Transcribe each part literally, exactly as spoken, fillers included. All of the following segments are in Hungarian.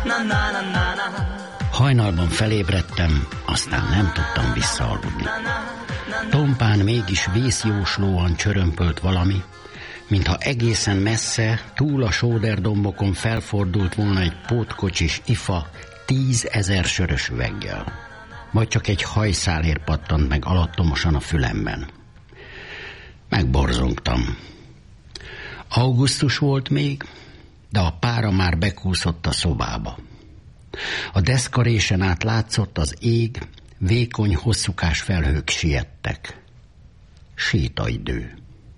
Hajnalban felébredtem, aztán nem tudtam visszaaludni. Tompán mégis vészjóslóan csörömpölt valami, mintha egészen messze, túl a sóderdombokon felfordult volna egy pótkocsis ifa tízezer sörös üveggel. Vagy csak egy hajszálér pattant meg alattomosan a fülemben. Megborzongtam. Augusztus volt még, de a pára már bekúszott a szobába. A deszkarésen át látszott az ég, vékony, hosszúkás felhők siettek. Sétaidő.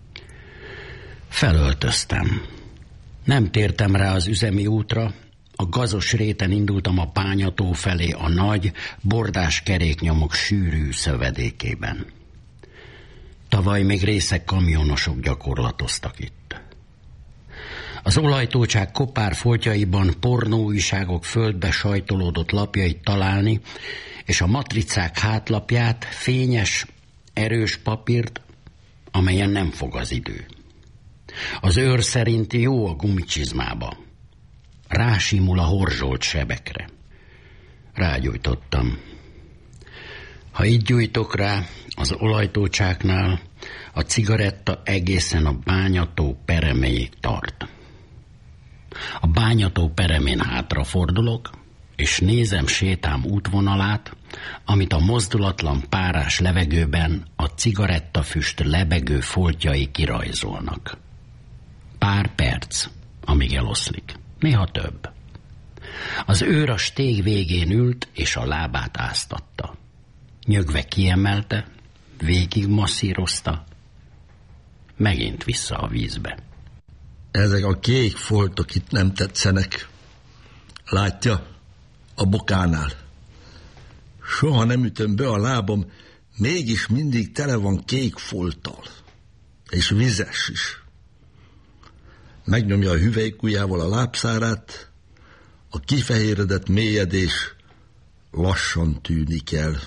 Felöltöztem. Nem tértem rá az üzemi útra, a gazos réten indultam a Bányató felé a nagy, bordás keréknyomok sűrű szövedékében. Tavaly még részeg kamionosok gyakorlatoztak itt. Az olajtócsák kopár foltjaiban pornóújságok földbe sajtolódott lapjait találni, és a matricák hátlapját, fényes, erős papírt, amelyen nem fog az idő. Az őr szerint jó a gumicsizmába. Rásimul a horzsolt sebekre. Rágyújtottam. Ha így gyújtok rá, az olajtócsáknál a cigaretta egészen a Bányató pereméig tart. A Bányató peremén hátrafordulok, és nézem sétám útvonalát, amit a mozdulatlan párás levegőben a cigarettafüst lebegő foltjai kirajzolnak. Pár perc, amíg eloszlik, néha több. Az őr a stég végén ült, és a lábát áztatta. Nyögve kiemelte, végig masszírozta, megint vissza a vízbe. Ezek a kék foltok itt nem tetszenek. Látja? A bokánál. Soha nem ütöm be a lábam, mégis mindig tele van kék folttal. És vizes is. Megnyomja a hüvelykujjával a lábszárát, a kifehéredett mélyedés lassan tűnik el.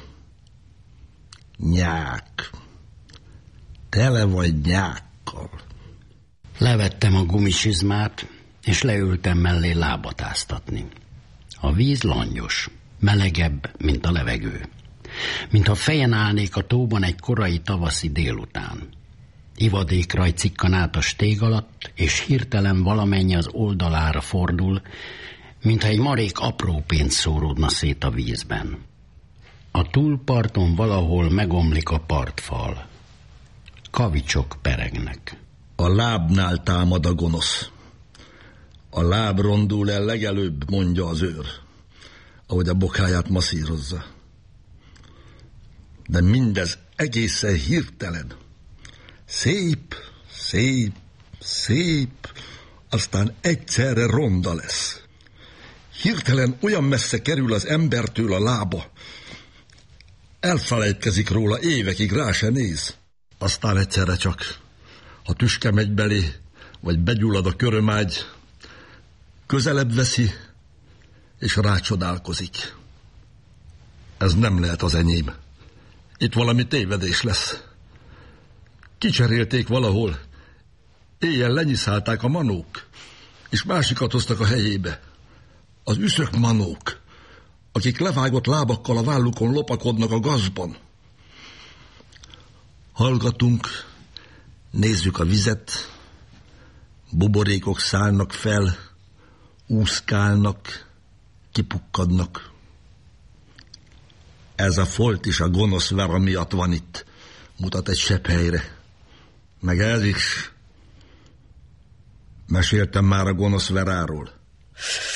Nyák. Tele vagy nyákkal. Levettem a gumisizmát, és leültem mellé lábat áztatni. A víz langyos, melegebb, mint a levegő. Mintha fejen állnék a tóban egy korai tavaszi délután. Ivadékraj cikkan át a stég alatt, és hirtelen valamennyi az oldalára fordul, mintha egy marék apró pénz szóródna szét a vízben. A túlparton valahol megomlik a partfal. Kavicsok peregnek. A lábnál támad a gonosz. A láb rondul el legelőbb, mondja az őr, ahogy a bokáját masszírozza. De mindez egészen hirtelen. Szép, szép, szép, aztán egyszerre ronda lesz. Hirtelen olyan messze kerül az embertől a lába. Elfelejtkezik róla, évekig rá se néz. Aztán egyszerre csak, ha tüske megy belé, vagy begyullad a körömágy, közelebb veszi, és rácsodálkozik. Ez nem lehet az enyém. Itt valami tévedés lesz. Kicserélték valahol. Éjjel lenyiszálták a manók, és másikat hoztak a helyébe. Az üszök manók, akik levágott lábakkal a vállukon lopakodnak a gazban. Hallgatunk, nézzük a vizet, buborékok szállnak fel, úszkálnak, kipukkadnak. Ez a folt is a gonosz Vera miatt van itt, mutat egy sebb helyre. Meg ez is. Meséltem már a gonosz Veráról.